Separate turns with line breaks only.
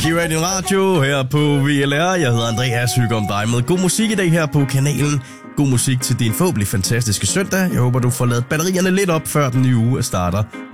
Giver din radio her på VLR. Jeg hedder Andreas, hygger om dig med god musik i dag her på kanalen. God musik til din forhåbentlig fantastiske søndag. Jeg håber, du får lavet batterierne lidt op, før den nye uge starter